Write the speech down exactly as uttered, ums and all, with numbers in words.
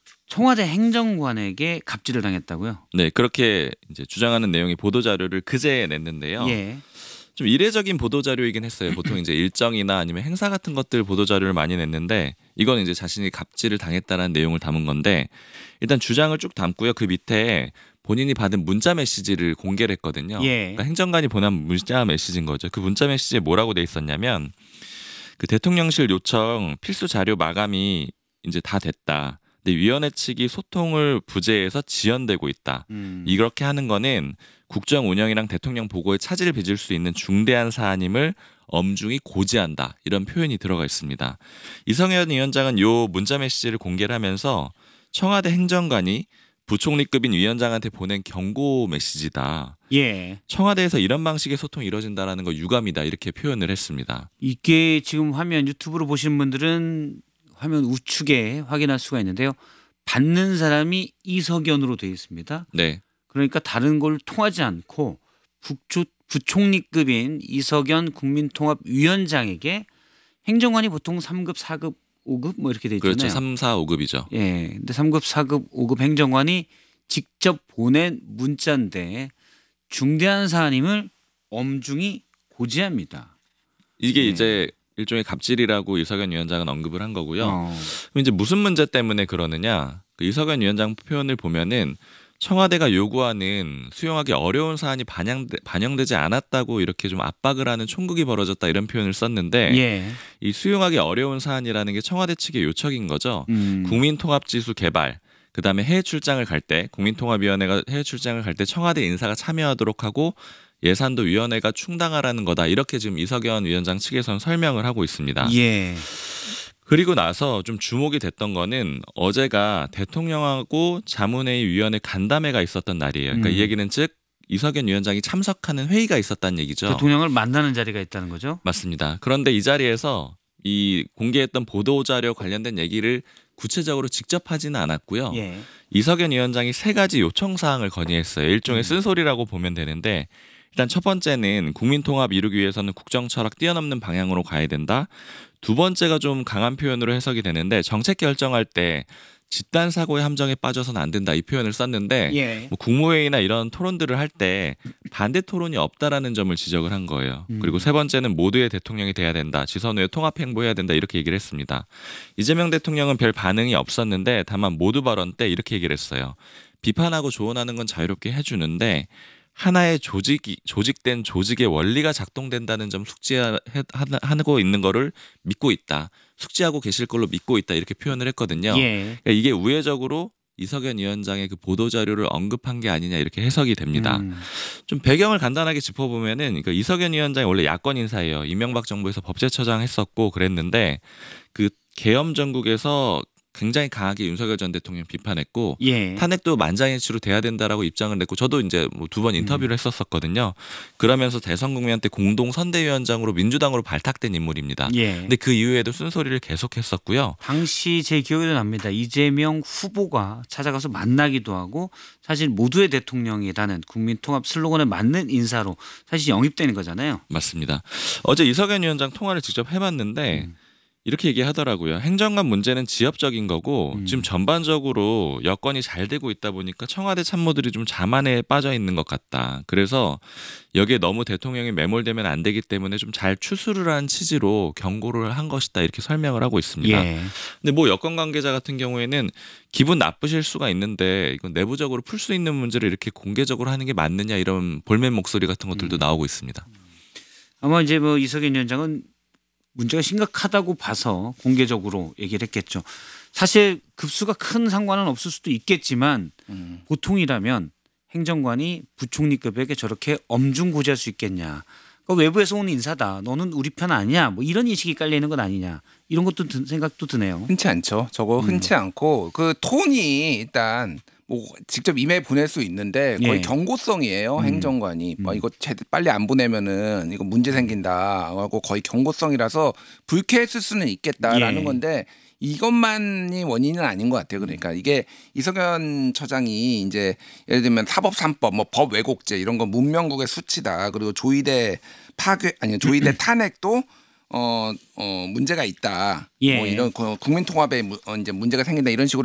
청와대 행정관에게 갑질을 당했다고요? 네, 그렇게 이제 주장하는 내용의 보도 자료를 그제 냈는데요. 예. 좀 이례적인 보도 자료이긴 했어요. 보통 이제 일정이나 아니면 행사 같은 것들 보도 자료를 많이 냈는데 이건 이제 자신이 갑질을 당했다라는 내용을 담은 건데 일단 주장을 쭉 담고요. 그 밑에 본인이 받은 문자 메시지를 공개를 했거든요. 예. 그러니까 행정관이 보낸 문자 메시지인 거죠. 그 문자 메시지에 뭐라고 돼 있었냐면 그 대통령실 요청 필수 자료 마감이 이제 다 됐다. 근데 위원회 측이 소통을 부재해서 지연되고 있다. 음. 이렇게 하는 거는 국정 운영이랑 대통령 보고에 차질을 빚을 수 있는 중대한 사안임을 엄중히 고지한다. 이런 표현이 들어가 있습니다. 이성현 위원장은 요 문자 메시지를 공개를 하면서 청와대 행정관이 부총리급인 위원장한테 보낸 경고 메시지다. 예. 청와대에서 이런 방식의 소통이 이루어진다는 거 유감이다. 이렇게 표현을 했습니다. 이게 지금 화면 유튜브로 보시는 분들은 화면 우측에 확인할 수가 있는데요. 받는 사람이 이석연으로 되어 있습니다. 네. 그러니까 다른 걸 통하지 않고 북조, 부총리급인 이석연 국민통합위원장에게 행정관이 보통 삼 급, 사 급, 오 급 뭐 이렇게 돼 있잖아요. 그렇죠. 삼, 사, 오 급이죠. 예. 근데 삼 급, 사 급, 오 급 행정관이 직접 보낸 문자인데 중대한 사안임을 엄중히 고지합니다. 이게 예. 이제 일종의 갑질이라고 이석연 위원장은 언급을 한 거고요. 어. 그럼 이제 무슨 문제 때문에 그러느냐? 그 이석연 위원장 표현을 보면은 청와대가 요구하는 수용하기 어려운 사안이 반영되, 반영되지 않았다고 이렇게 좀 압박을 하는 총극이 벌어졌다 이런 표현을 썼는데 예. 이 수용하기 어려운 사안이라는 게 청와대 측의 요청인 거죠. 음. 국민통합지수 개발, 그다음에 해외 출장을 갈 때 국민통합위원회가 해외 출장을 갈 때 청와대 인사가 참여하도록 하고 예산도 위원회가 충당하라는 거다. 이렇게 지금 이석연 위원장 측에서는 설명을 하고 있습니다. 예. 그리고 나서 좀 주목이 됐던 거는 어제가 대통령하고 자문회의 위원회 간담회가 있었던 날이에요. 그러니까 음. 이 얘기는 즉 이석연 위원장이 참석하는 회의가 있었다는 얘기죠. 대통령을 만나는 자리가 있다는 거죠? 맞습니다. 그런데 이 자리에서 이 공개했던 보도자료 관련된 얘기를 구체적으로 직접 하지는 않았고요. 예. 이석연 위원장이 세 가지 요청 사항을 건의했어요. 일종의 음. 쓴소리라고 보면 되는데 일단 첫 번째는 국민통합 이루기 위해서는 국정 철학 뛰어넘는 방향으로 가야 된다. 두 번째가 좀 강한 표현으로 해석이 되는데 정책 결정할 때 집단 사고의 함정에 빠져서는 안 된다 이 표현을 썼는데 예. 뭐 국무회의나 이런 토론들을 할 때 반대 토론이 없다라는 점을 지적을 한 거예요. 음. 그리고 세 번째는 모두의 대통령이 돼야 된다. 지선 후에 통합 행보해야 된다 이렇게 얘기를 했습니다. 이재명 대통령은 별 반응이 없었는데 다만 모두 발언 때 이렇게 얘기를 했어요. 비판하고 조언하는 건 자유롭게 해주는데 하나의 조직이 조직된 조직의 원리가 작동된다는 점 숙지하고 있는 거를 믿고 있다. 숙지하고 계실 걸로 믿고 있다. 이렇게 표현을 했거든요. 예. 그러니까 이게 우회적으로 이석연 위원장의 그 보도 자료를 언급한 게 아니냐 이렇게 해석이 됩니다. 음. 좀 배경을 간단하게 짚어보면은 그러니까 이석연 위원장이 원래 야권 인사예요. 이명박 정부에서 법제처장 했었고 그랬는데 그 계엄 정국에서 굉장히 강하게 윤석열 전 대통령 비판했고 예. 탄핵도 만장일치로 돼야 된다라고 입장을 냈고 저도 이제 뭐 두 번 인터뷰를 했었었거든요. 그러면서 대선 국면 때 공동 선대위원장으로 민주당으로 발탁된 인물입니다. 예. 근데 그 이후에도 쓴소리를 계속했었고요. 당시 제 기억에도 납니다. 이재명 후보가 찾아가서 만나기도 하고 사실 모두의 대통령이라는 국민통합 슬로건에 맞는 인사로 사실 영입되는 거잖아요. 맞습니다. 어제 이석연 위원장 통화를 직접 해봤는데 음. 이렇게 얘기하더라고요. 행정관 문제는 지엽적인 거고 음. 지금 전반적으로 여건이 잘 되고 있다 보니까 청와대 참모들이 좀 자만에 빠져 있는 것 같다. 그래서 여기에 너무 대통령이 매몰되면 안 되기 때문에 좀 잘 추스를 한 취지로 경고를 한 것이다. 이렇게 설명을 하고 있습니다. 예. 근데 뭐 여권 관계자 같은 경우에는 기분 나쁘실 수가 있는데 이건 내부적으로 풀 수 있는 문제를 이렇게 공개적으로 하는 게 맞느냐 이런 볼멘 목소리 같은 것들도 음. 나오고 있습니다. 아마 이제 뭐 이석연 위원장은 문제가 심각하다고 봐서 공개적으로 얘기를 했겠죠. 사실 급수가 큰 상관은 없을 수도 있겠지만 음. 보통이라면 행정관이 부총리급에게 저렇게 엄중 고지할 수 있겠냐. 그러니까 외부에서 온 인사다. 너는 우리 편 아니야. 뭐 이런 인식이 깔려 있는 건 아니냐. 이런 것도 드, 생각도 드네요. 흔치 않죠. 저거 흔치 않고 그 톤이 일단 뭐 직접 이메일 보낼 수 있는데 거의 예. 경고성이에요. 음. 행정관이 음. 뭐 이거 제대 빨리 안 보내면은 이거 문제 생긴다 하고 거의 경고성이라서 불쾌했을 수는 있겠다라는 예. 건데 이것만이 원인은 아닌 것 같아요. 그러니까 이게 이석연 처장이 이제 예를 들면 사법 삼법 뭐 법 왜곡죄 이런 건 문명국의 수치다. 그리고 조의대 파괴 아니 조의대 탄핵도 어, 어 문제가 있다. 예. 뭐 이런 국민 통합에 무- 어, 이제 문제가 생긴다 이런 식으로